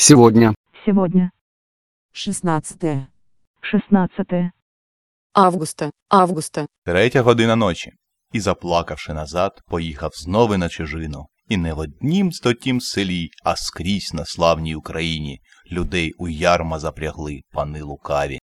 Сегодня. Сегодня. 16 16 августа. 3 година ночі. І, заплакавши назад, поїхав знову на чужину. І не в однім стотім селі, а скрізь на славній Україні людей у ярма запрягли пани лукаві.